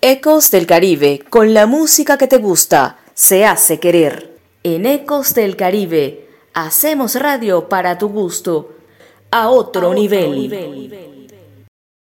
Ecos del Caribe, con la música que te gusta, se hace querer. En Ecos del Caribe, hacemos radio para tu gusto, a otro nivel.